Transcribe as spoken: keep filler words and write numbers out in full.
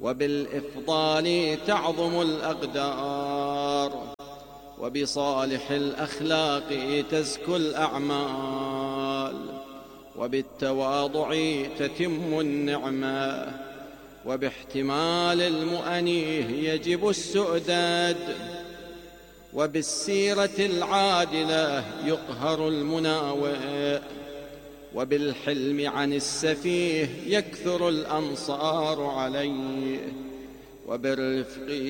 وبالإفضال تعظم الأقدار، وبصالح الأخلاق تزكو الأعمال، وبالتواضع تتم النعمة، وباحتمال المؤنيه يجب السؤداد، وبالسيرة العادلة يقهر المناوئ، وبالحلم عن السفيه يكثر الأنصار عليه، وبالرفق